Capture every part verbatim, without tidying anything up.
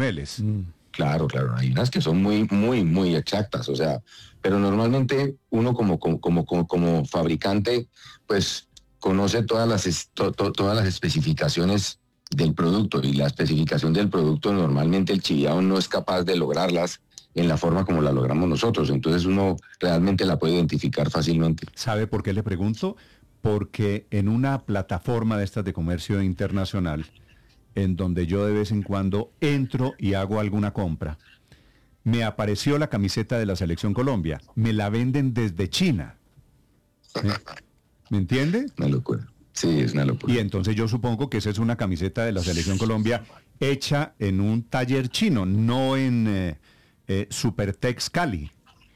niveles. Mm. Claro, claro, hay unas que son muy, muy, muy exactas, o sea, pero normalmente uno como, como, como, como, como fabricante, pues conoce todas las, to, to, todas las especificaciones del producto, y la especificación del producto normalmente el chiviado no es capaz de lograrlas en la forma como la logramos nosotros, entonces uno realmente la puede identificar fácilmente. ¿Sabe por qué le pregunto? Porque en una plataforma de estas de comercio internacional, en donde yo de vez en cuando entro y hago alguna compra, me apareció la camiseta de la Selección Colombia, me la venden desde China. ¿Me, ¿me entiende? Una locura. Sí, es una locura. Y entonces yo supongo que esa es una camiseta de la Selección Colombia hecha en un taller chino, no en eh, eh, Supertex Cali.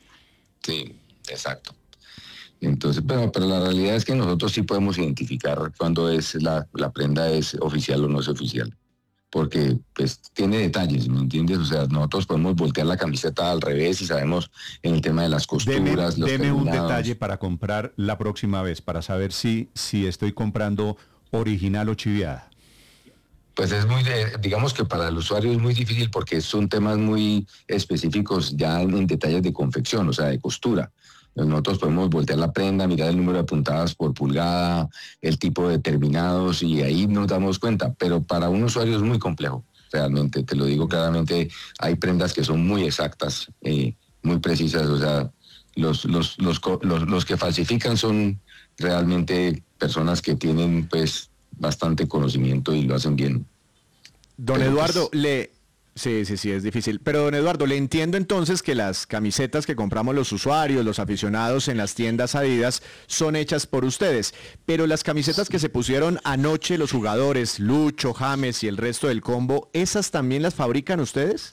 Sí, exacto. Entonces, pero, pero la realidad es que nosotros sí podemos identificar cuando es la, la prenda es oficial o no es oficial, porque pues tiene detalles, ¿me entiendes? O sea, nosotros podemos voltear la camiseta al revés y sabemos en el tema de las costuras, deme, los deme un terminados. detalle para comprar la próxima vez, para saber si, si estoy comprando original o chiviada. Pues es muy, de, digamos que para el usuario es muy difícil porque son temas muy específicos ya en, en detalles de confección, o sea, de costura. Nosotros podemos voltear la prenda, mirar el número de puntadas por pulgada, el tipo de terminados, y ahí nos damos cuenta. Pero para un usuario es muy complejo, realmente, te lo digo claramente. Hay prendas que son muy exactas, eh, muy precisas. O sea, los, los, los, los, los que falsifican son realmente personas que tienen pues bastante conocimiento y lo hacen bien. Don Pero Eduardo, pues, le... Sí, sí, sí, es difícil. Pero, don Eduardo, le entiendo entonces que las camisetas que compramos los usuarios, los aficionados en las tiendas Adidas, son hechas por ustedes. Pero las camisetas que se pusieron anoche los jugadores, Lucho, James y el resto del combo, ¿esas también las fabrican ustedes?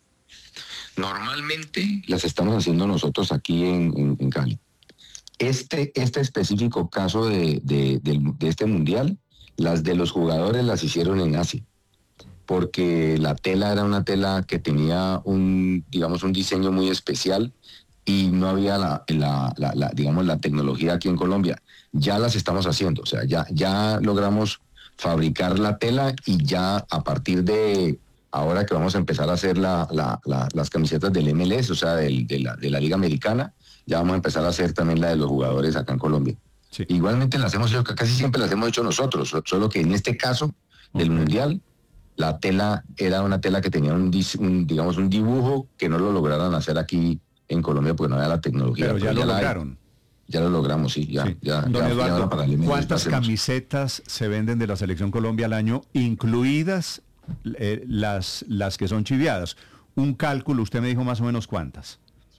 Normalmente las estamos haciendo nosotros aquí en, en, en Cali. Este, este específico caso de, de, de, de este mundial, las de los jugadores las hicieron en Asia, porque la tela era una tela que tenía un, digamos, un diseño muy especial y no había la, la, la, la, digamos, la tecnología aquí en Colombia. Ya las estamos haciendo, o sea, ya, ya logramos fabricar la tela, y ya a partir de ahora que vamos a empezar a hacer la, la, la, las camisetas del M L S, o sea, del, de, la, de la Liga Americana, ya vamos a empezar a hacer también la de los jugadores acá en Colombia. Sí. Igualmente las hemos hecho, casi siempre las hemos hecho nosotros, solo que en este caso del okay. Mundial, la tela era una tela que tenía un, un, digamos, un dibujo que no lo lograron hacer aquí en Colombia porque no había la tecnología. Pero ya pero lo ya lograron. La, ya lo logramos, sí. Ya, sí. ya, Don ya, Eduardo, ya ¿cuántas camisetas se venden de la Selección Colombia al año, incluidas eh, las, las que son chiviadas? Un cálculo, usted me dijo más o menos cuántas.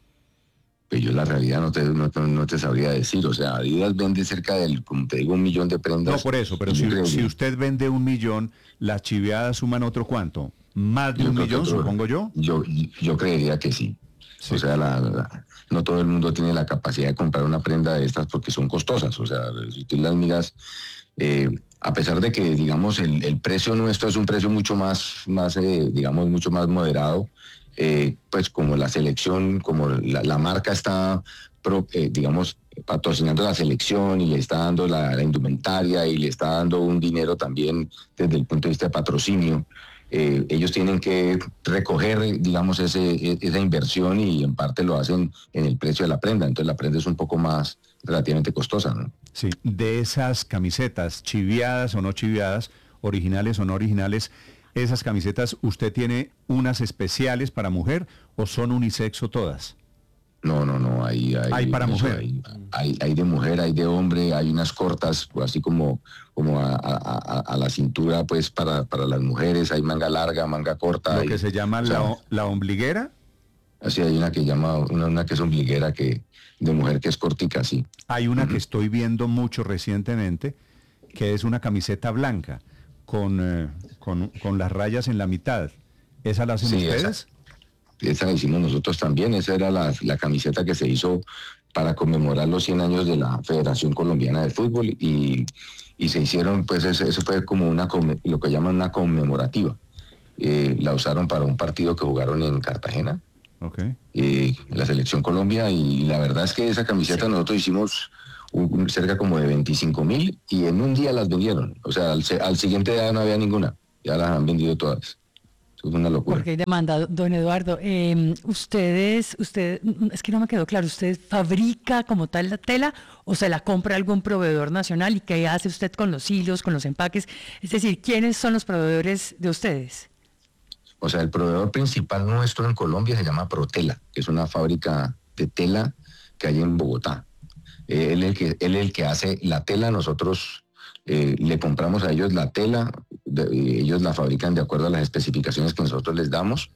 Pues yo la realidad no te, no, no te sabría decir, o sea, Adidas vende cerca del, como te digo, un millón de prendas. No, por eso, pero si, si usted vende un millón, las chiviadas suman otro cuánto, más de yo un millón, otro, supongo yo. Yo yo creería que sí. sí. O sea, la, la, no todo el mundo tiene la capacidad de comprar una prenda de estas porque son costosas, o sea, si tú las miras, eh, a pesar de que, digamos, el, el precio nuestro es un precio mucho más, más eh, digamos, mucho más moderado. Eh, pues como la selección, como la, la marca está, pro, eh, digamos, patrocinando la selección y le está dando la, la indumentaria y le está dando un dinero también desde el punto de vista de patrocinio, eh, ellos tienen que recoger, digamos, ese, esa inversión, y en parte lo hacen en el precio de la prenda. Entonces la prenda es un poco más relativamente costosa, ¿no? Sí, de esas camisetas, chiviadas o no chiviadas, originales o no originales, ¿esas camisetas usted tiene unas especiales para mujer o son unisexo todas? No, no, no, hay, hay, ¿Hay para mujer? Hay, hay, hay de mujer, hay de hombre, hay unas cortas, pues, así como, como a, a, a la cintura, pues para, para las mujeres, hay manga larga, manga corta. ¿Lo hay, que se llama o sea, la, la ombliguera? Así hay una que llama, una, una que es ombliguera, que de mujer que es cortica, sí. Hay una uh-huh. que estoy viendo mucho recientemente, que es una camiseta blanca, con, eh, con, con las rayas en la mitad. ¿Esa la hacen sí, ustedes? Esa, esa la hicimos nosotros también. Esa era la, la camiseta que se hizo para conmemorar los cien años de la Federación Colombiana de Fútbol, y, y se hicieron, pues eso, eso fue como una, lo que llaman una conmemorativa. Eh, la usaron para un partido que jugaron en Cartagena, okay. eh, la Selección Colombia, y la verdad es que esa camiseta sí. nosotros hicimos Un, cerca como de veinticinco mil, y en un día las vendieron. O sea, al, al siguiente día no había ninguna, ya las han vendido todas. Eso es una locura. Porque hay demanda, don Eduardo. Eh, ustedes, usted, es que no me quedó claro, ¿usted fabrica como tal la tela o se la compra algún proveedor nacional? ¿Y qué hace usted con los hilos, con los empaques? Es decir, ¿quiénes son los proveedores de ustedes? O sea, el proveedor principal nuestro en Colombia se llama Protela, que es una fábrica de tela que hay en Bogotá. Eh, él, es el que, él es el que hace la tela, nosotros eh, le compramos a ellos la tela, de, ellos la fabrican de acuerdo a las especificaciones que nosotros les damos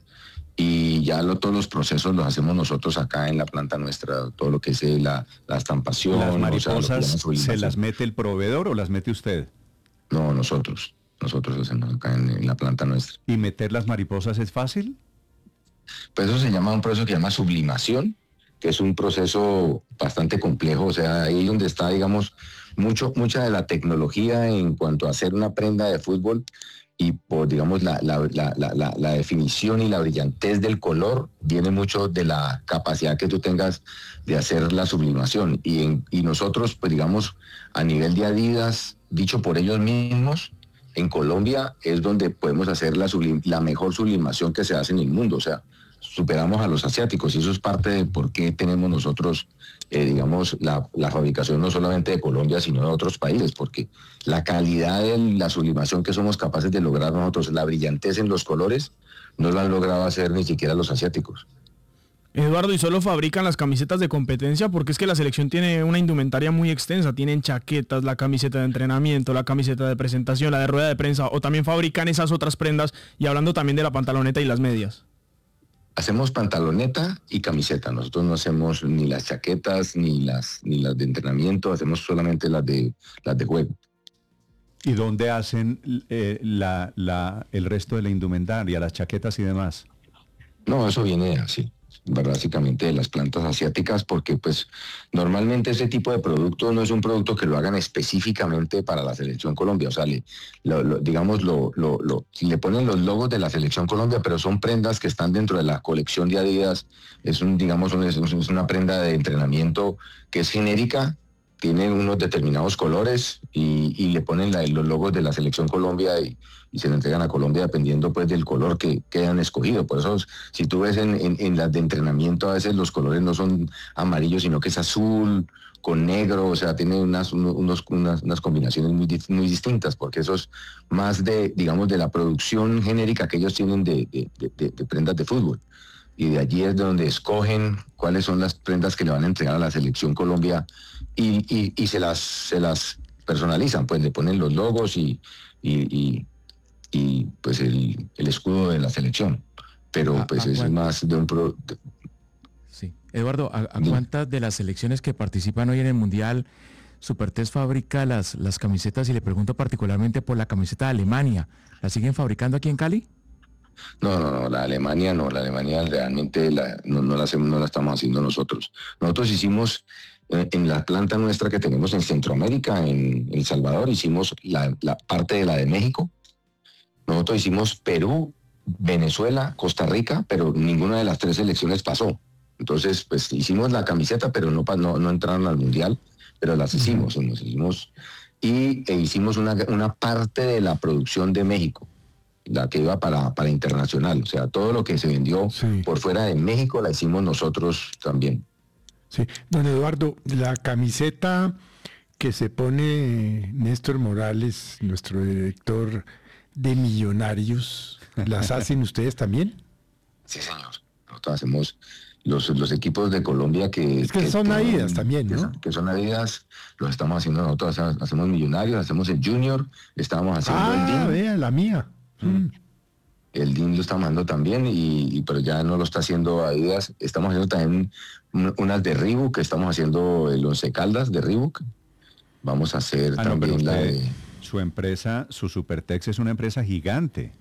y ya lo, todos los procesos los hacemos nosotros acá en la planta nuestra, todo lo que es eh, la, la estampación. ¿Las o sea, mariposas lo que se las mete el proveedor o las mete usted? No, nosotros, nosotros hacemos acá en, en la planta nuestra. ¿Y meter las mariposas es fácil? Pues eso se llama un proceso que se llama sublimación, que es un proceso bastante complejo, o sea, ahí donde está, digamos, mucho, mucha de la tecnología en cuanto a hacer una prenda de fútbol y por, digamos, la, la, la, la, la definición y la brillantez del color viene mucho de la capacidad que tú tengas de hacer la sublimación. Y, en, y nosotros, pues digamos, a nivel de Adidas, dicho por ellos mismos, en Colombia es donde podemos hacer la, sublim, la mejor sublimación que se hace en el mundo, o sea, superamos a los asiáticos y eso es parte de por qué tenemos nosotros, eh, digamos, la, la fabricación no solamente de Colombia, sino de otros países, porque la calidad de la sublimación que somos capaces de lograr nosotros, la brillantez en los colores, no lo han logrado hacer ni siquiera los asiáticos. Eduardo, ¿y solo fabrican las camisetas de competencia? Porque es que la selección tiene una indumentaria muy extensa, tienen chaquetas, la camiseta de entrenamiento, la camiseta de presentación, la de rueda de prensa, o también fabrican esas otras prendas, y hablando también de la pantaloneta y las medias. Hacemos pantaloneta y camiseta. Nosotros no hacemos ni las chaquetas ni las ni las de entrenamiento, hacemos solamente las de las de juego. ¿Y dónde hacen eh, la, la, el resto de la indumentaria, las chaquetas y demás? No, eso viene así, básicamente de las plantas asiáticas, porque pues normalmente ese tipo de producto no es un producto que lo hagan específicamente para la Selección Colombia, o sea, le, lo, lo, digamos, lo, lo, lo, le ponen los logos de la Selección Colombia, pero son prendas que están dentro de la colección de Adidas, es un, digamos, un, es una prenda de entrenamiento que es genérica, tiene unos determinados colores y, y le ponen la, los logos de la Selección Colombia y, y se le entregan a Colombia dependiendo pues del color que, que hayan escogido. Por eso, si tú ves en, en, en las de entrenamiento, a veces los colores no son amarillos, sino que es azul con negro, o sea, tiene unas, unos, unas, unas combinaciones muy, muy distintas, porque eso es más de, digamos, de la producción genérica que ellos tienen de, de, de, de prendas de fútbol. Y de allí es donde escogen cuáles son las prendas que le van a entregar a la Selección Colombia y, y, y se, las, se las personalizan, pues le ponen los logos y, y, y, y pues el, el escudo de la selección. Pero ¿A, pues a es más de un producto. Sí. Eduardo, ¿a, a cuántas de las selecciones que participan hoy en el Mundial Supertest fabrica las, las camisetas? Y le pregunto particularmente por la camiseta de Alemania. ¿La siguen fabricando aquí en Cali? No, no, no, la Alemania no, la Alemania realmente la, no, no, la hacemos, no la estamos haciendo nosotros. Nosotros hicimos eh, en la planta nuestra que tenemos en Centroamérica, en El Salvador, hicimos la, la parte de la de México. Nosotros hicimos Perú, Venezuela, Costa Rica, pero ninguna de las tres selecciones pasó. Entonces, pues hicimos la camiseta, pero no, no, no entraron al Mundial, pero las hicimos, nos hicimos y e hicimos una, una parte de la producción de México, la que iba para, para internacional. O sea, todo lo que se vendió sí. por fuera de México la hicimos nosotros también. Sí, don Eduardo, la camiseta que se pone Néstor Morales, nuestro director de Millonarios, ¿las hacen ustedes también? Sí, señor. Nosotros hacemos los, los equipos de Colombia que... Es que, que son que, Adidas también, ¿no? Que son, que son Adidas, los estamos haciendo nosotros, hacemos Millonarios, hacemos el Junior, estábamos haciendo ah, el D I N. vea, la mía. Mm. El D I N lo está mandando también, y, y pero ya no lo está haciendo Adidas. Estamos haciendo también unas de Reebok, estamos haciendo el Once Caldas de Reebok. Vamos a hacer ah, también no, usted, la de... Su empresa, su Supertex es una empresa gigante.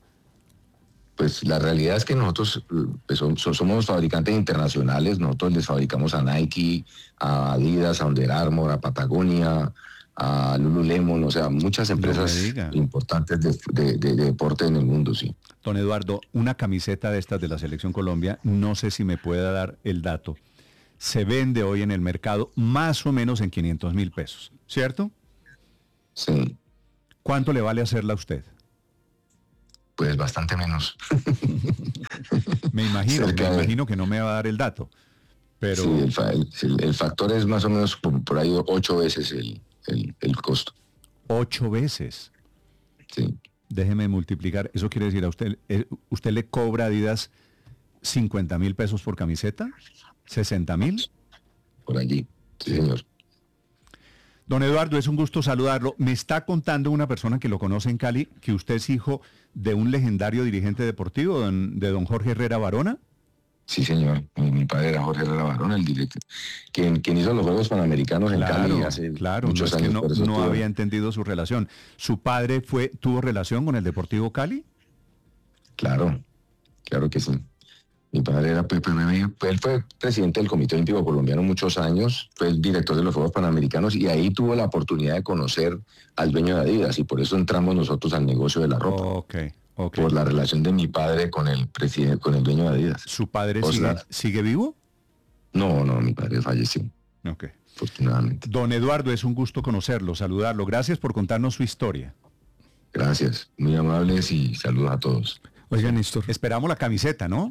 Pues la realidad es que nosotros pues, somos fabricantes internacionales, nosotros les fabricamos a Nike, a Adidas, a Under Armour, a Patagonia, a Lululemon, o sea, muchas empresas no importantes de, de, de, de deporte en el mundo, sí. Don Eduardo, una camiseta de estas de la Selección Colombia, no sé si me pueda dar el dato, se vende hoy en el mercado más o menos en quinientos mil pesos, ¿cierto? Sí. ¿Cuánto le vale hacerla a usted? Pues bastante menos. Me imagino, me Cerca de- imagino que no me va a dar el dato. Pero Sí, el, fa- el- el- el factor es más o menos por, por ahí ocho veces el, el- el costo. ocho veces. Sí. Déjeme multiplicar. ¿Eso quiere decir a usted, eh, usted le cobra a Adidas cincuenta mil pesos por camiseta? ¿sesenta mil? Por allí. Sí, señor. Don Eduardo, es un gusto saludarlo. Me está contando una persona que lo conoce en Cali que usted es hijo de un legendario dirigente deportivo, don- de don Jorge Herrera Barona. Sí, señor. Mi, mi padre era Jorge Herrera Barón, el director, quien, quien hizo los Juegos Panamericanos en Cali Claro, hace claro, no muchos es que años. no, por eso no tuve- había entendido su relación. ¿Su padre fue tuvo relación con el Deportivo Cali? Claro, claro que sí. Mi padre era, pues, pues, me- pues, él fue presidente del Comité Olímpico Colombiano muchos años, fue el director de los Juegos Panamericanos y ahí tuvo la oportunidad de conocer al dueño de Adidas y por eso entramos nosotros al negocio de la ropa, Ok, ok. por la relación de mi padre con el presidente, con el dueño de Adidas. ¿Su padre O sigue, sea- sigue vivo? No, no, mi padre falleció, Ok. afortunadamente. Don Eduardo, es un gusto conocerlo, saludarlo. Gracias por contarnos su historia. Gracias, muy amables y saludos a todos. Oiga, Néstor. Esperamos la camiseta, ¿no?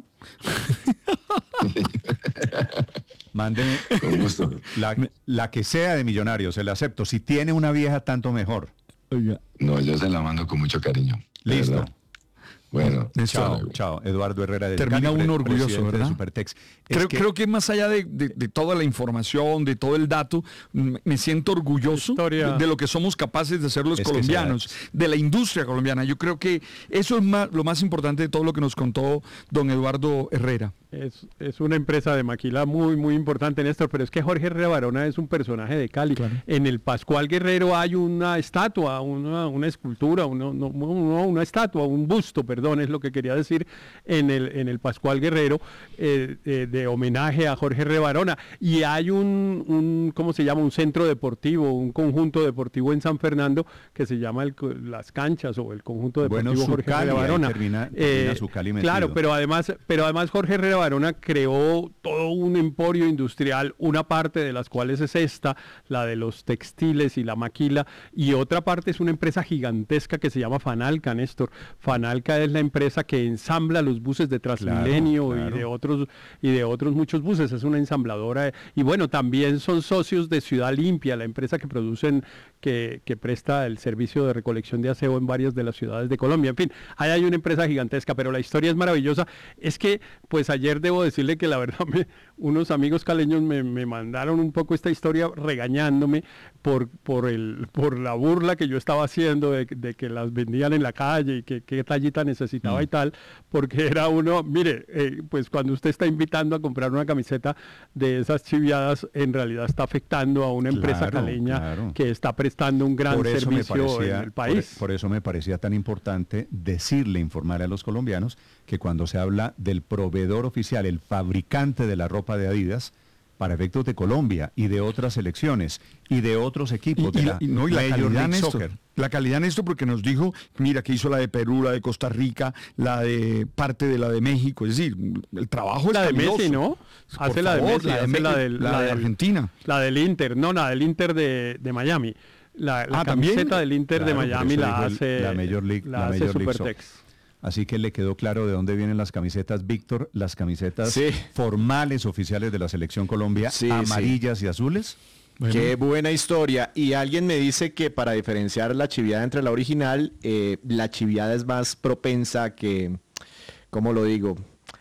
Mándeme Con gusto. la, la que sea de Millonarios, se la acepto. Si tiene una vieja, tanto mejor. Oiga, No, yo se la mando con mucho cariño. de Listo. verdad. Bueno, Chao, hasta luego. chao. Eduardo Herrera de Termina Cali, uno pre- orgulloso, presidente de ¿verdad? Supertex. Es Creo que- creo que más allá de, de- de toda la información, de todo el dato, m- me siento orgulloso Historia. de, de lo que somos capaces de hacer los Es que colombianos, de la industria colombiana. Yo creo que eso es más- lo más importante de todo lo que nos contó don Eduardo Herrera. Es, es una empresa de maquila muy, muy importante, Néstor, pero es que Jorge Herrera Barona es un personaje de Cali. En el Pascual Guerrero hay una estatua, una, una escultura, una, no, no, una estatua, un busto, perdón, es lo que quería decir, en el, en el Pascual Guerrero, eh, eh, de homenaje a Jorge Herrera Barona. Y hay un, un, ¿cómo se llama? Un centro deportivo, un conjunto deportivo en San Fernando que se llama el co- Las Canchas o el conjunto Bueno, deportivo su Jorge Cali, Herrera ahí Barona. termina- termina su Cali metido. claro, pero además, pero además Jorge Herrera Barona creó todo un emporio industrial, una parte de las cuales es esta, la de los textiles y la maquila, y otra parte es una empresa gigantesca que se llama Fanalca, Néstor. Fanalca es la empresa que ensambla los buses de Transmilenio Claro, claro. y de otros y de otros muchos buses, es una ensambladora, y bueno, también son socios de Ciudad Limpia, la empresa que producen que, que presta el servicio de recolección de aseo en varias de las ciudades de Colombia. En fin, ahí hay una empresa gigantesca, pero la historia es maravillosa. Es que, pues ayer debo decirle que la verdad, me- unos amigos caleños me, me mandaron un poco esta historia regañándome por, por, el, por la burla que yo estaba haciendo de, de que las vendían en la calle y que qué tallita necesitaba y tal, porque era uno, mire, eh, pues cuando usted está invitando a comprar una camiseta de esas chiviadas, en realidad está afectando a una empresa Claro, caleña claro. que está prestando un gran Por eso me servicio parecía, en el por- país. Por, eso me parecía tan importante decirle, informar a los colombianos que cuando se habla del proveedor oficial, el fabricante de la ropa de Adidas, para efectos de Colombia y de otras selecciones y de otros equipos Y, de y la, la, y no, y la Major calidad, League Néstor. Soccer. La calidad, Néstor, porque nos dijo, mira, que hizo la de Perú, la de Costa Rica, la de parte de la de México. Es decir, el trabajo La es de calidoso. Messi, ¿no? Por Hace la de favor, Messi, la de, hace Me- la del- la la de del- Argentina. La del Inter, no, la del Inter de, de Miami. La, la Ah, ¿también? camiseta del Inter Claro, de por Miami eso la dijo el- hace la Major League- la la hace Major League Supertex. Así que le quedó claro de dónde vienen las camisetas, Víctor, las camisetas Sí. formales oficiales de la Selección Colombia, Sí, amarillas y azules. Qué buena historia. Y alguien me dice que para diferenciar la chiviada entre la original, eh, la chiviada es más propensa que, ¿cómo lo digo?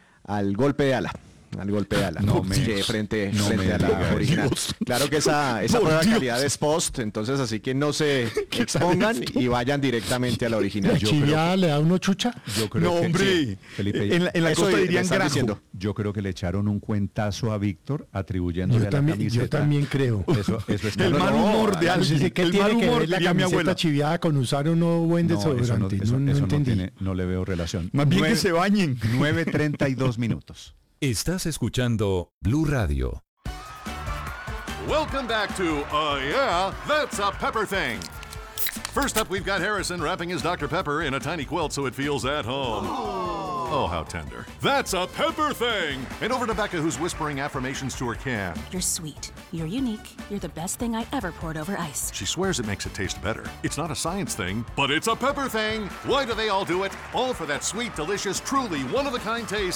Al golpe de ala. Al golpe de ala. No ¿no? me- Que frente, no frente me a la diga original. Dios. Claro que esa, esa Por prueba de Dios. calidad es post, entonces así que no se expongan y vayan directamente a la original. ¿La Yo creo chiviada le da uno chucha? Yo creo No, que- hombre. sí, Felipe, En la, en la Eso costa me dirían están grajo. diciendo. yo creo que le echaron un cuentazo a Víctor atribuyéndole Yo a la también, camiseta. yo también creo. Eso, eso es El mal humor de Pues, alguien. ¿qué el tiene mal que humor, ver la diría mi camiseta abuela. chiviada con usar uno buen No, eso no, desodorante? eso- No, no eso no entendí. tiene, no le veo relación. Más bien Nueve- que se bañen. nueve treinta y dos minutos. Estás escuchando Blue Radio. Welcome back to Uh Yeah, That's a Pepper Thing. First up, we've got Harrison wrapping his Doctor Pepper in a tiny quilt so it feels at home. Oh, how tender. That's a pepper thing. And over to Becca, who's whispering affirmations to her can. You're sweet. You're unique. You're the best thing I ever poured over ice. She swears it makes it taste better. It's not a science thing, but it's a pepper thing. Why do they all do it? All for that sweet, delicious, truly one-of-a-kind taste